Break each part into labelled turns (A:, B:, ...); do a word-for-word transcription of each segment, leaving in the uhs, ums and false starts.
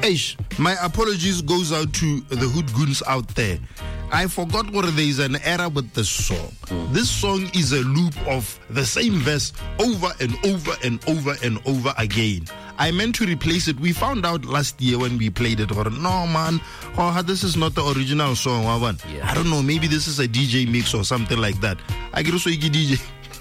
A: Eish, my apologies goes out to the hood goons out there. I forgot what there is an error with this song. Mm. This song is a loop of the same verse over and over and over and over again. I meant to replace it. We found out last year when we played it. Or, no, man, oh, this is not the original song. Yeah. I don't know. Maybe this is a D J mix or something like that. I get also a D J.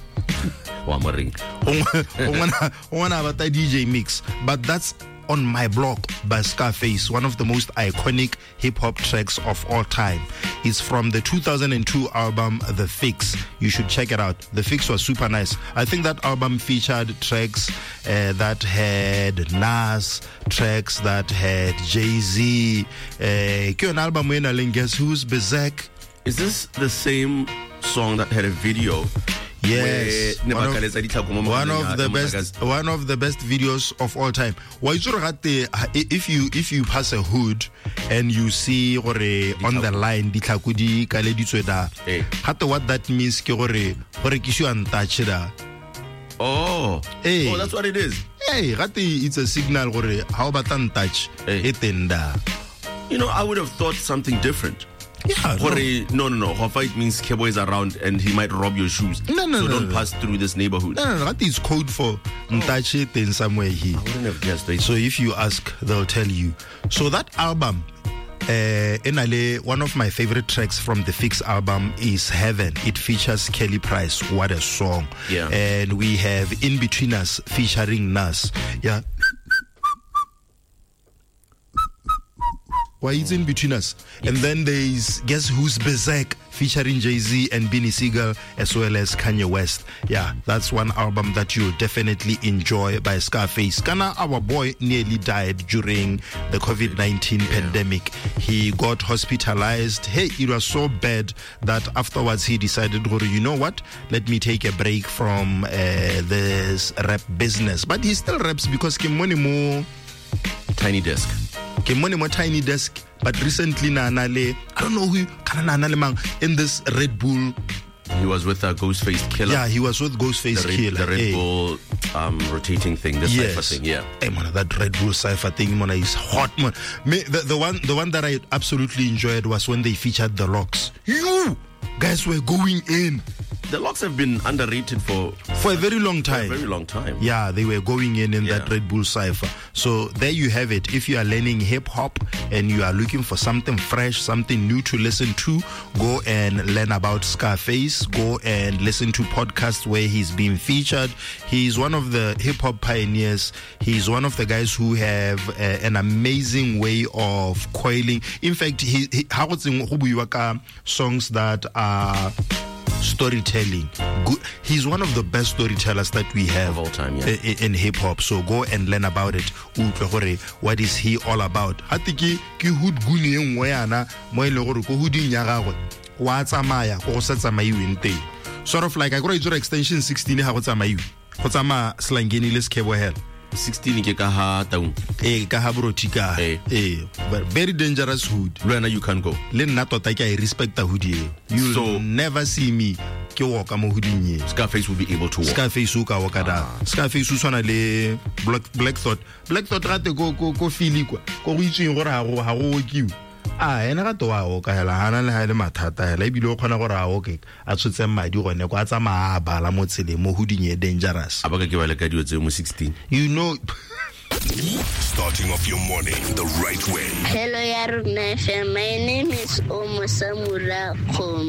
A: D J mix. But that's On My Block by Scarface, one of the most iconic hip-hop tracks of all time. It's from the two thousand two album The Fix. You should check it out. The Fix was super nice. I think that album featured tracks uh, that had Nas, tracks that had Jay-Z. Uh, an album when I guess who's Bezek.
B: Is this the same song that had a video?
A: Yes, one of, one of the best, one of the best videos of all time. If you if you pass a hood and you see on the line ditlakudi ka leditswe da, hato what that means ke gore gore kishu untouched da.
B: Oh, hey. Oh, that's what it is.
A: Hey, it's a signal gore how about untouch etenda.
B: You know, I would have thought something different.
A: Yeah,
B: no. no, no, no. Hofa, it means Kebo is around and he might rob your shoes.
A: No, no,
B: so
A: no.
B: don't
A: no.
B: pass through this neighborhood.
A: No, no, no. That is code for Ntache oh. in somewhere here.
B: I wouldn't have guessed it.
A: So if you ask, they'll tell you. So that album, uh, Enale, one of my favorite tracks from the Fix album is Heaven. It features Kelly Price. What a song.
B: Yeah.
A: And we have In Between Us featuring Nas. Yeah. Why it's In Between Us. And then there's Guess Who's Bezek featuring Jay-Z and Beanie Siegel as well as Kanye West. Yeah, that's one album that you'll definitely enjoy by Scarface. Kana, our boy, nearly died during the covid nineteen yeah. pandemic. He got hospitalized. Hey, it was so bad that afterwards he decided, you know what? Let me take a break from uh, this rap business. But he still raps because Kimoni Mo
B: Tiny Desk.
A: Money more Tiny Desk, but recently Nanale, I don't know who in this Red Bull.
B: He was with a Ghostface Killah.
A: Yeah, he was with Ghostface
B: the Red,
A: Killah.
B: The Red
A: hey.
B: Bull um, rotating thing, the
A: yes.
B: cipher thing, yeah.
A: Hey man, that Red Bull cipher thing, man, is hot, man. Me, the, the one, the one that I absolutely enjoyed was when they featured the Locks. You guys were going in.
B: The Locks have been underrated for
A: for a very long time.
B: For a very long time.
A: Yeah, they were going in in
B: yeah.
A: that Red Bull cipher. So there you have it. If you are learning hip hop and you are looking for something fresh, something new to listen to, go and learn about Scarface. Go and listen to podcasts where he's being featured. He's one of the hip hop pioneers. He's one of the guys who have uh, an amazing way of coiling. In fact, he, he songs that are storytelling. Good. He's one of the best storytellers that we have
B: of all time, yeah.
A: in, in hip hop. So go and learn about it. What is he all about? Hatiki ki hood guni ngwana mo ile gore ko hudi nya gagwe wa tsamaya go se tsamaiwe nteng. Sort of like I go to extension sixteen ha go tsamaiwe. Go tsama slangeni le skebo hell.
B: sixteen ke ka ha taung
A: eh ka ha brotika eh but very dangerous hood.
B: Lena you can go
A: le nna tota ke I respect the hood you you'll so, never see me ke walk mo hooding ye.
B: Scarface will be able to walk.
A: Scarface uka walk da Scarface u swana le Black Black Thought Black Thought rate go go go feel kwa go itseng gore ha go ha go kiu ah ena ga toa o ka hela hana le ha le mathata hela ibile o khona gore a o ke a tshotse madi gone kwa tsa maabala mo tsele mo huding ye dangerous
B: abaka ke ba le ka dio tse mo sixteen.
A: You know,
C: starting off your morning the right way.
D: Hello Yaruna F M, my name is Omo Samura Khom.